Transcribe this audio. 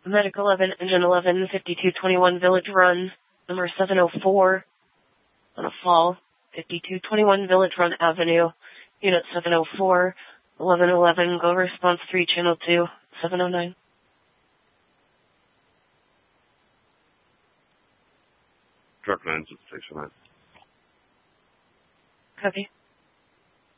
Medic 11, Engine 11, 5221 Village Run, number 704, on a fall, 5221 Village Run Avenue, Unit 704, 1111, go response 3, Channel 2, 709. Truck 9, Station 9. Copy.